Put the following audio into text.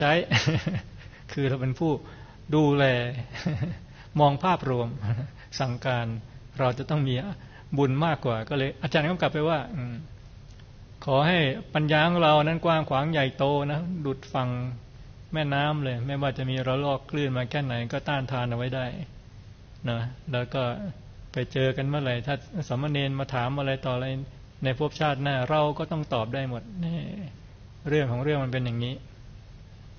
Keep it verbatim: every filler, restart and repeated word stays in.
ใช้ คือเราเป็นผู้ดูแล มองภาพรวม สั่งการเราจะต้องมีบุญมากกว่าก็เลยอาจารย์ก็กลับไปว่าขอให้ปัญญาของเรานั้นกว้างขวางใหญ่โตนะดุจฝั่งแม่น้ำเลยไม่ว่าจะมีระลอกคลื่นมาแค่ไหนก็ต้านทานเอาไว้ได้นะแล้วก็ไปเจอกันเมื่อไหร่ถ้าสามเณรมาถามอะไรต่ออะไรในภพชาติหน้าเราก็ต้องตอบได้หมดนี่เรื่องของเรื่องมันเป็นอย่างนี้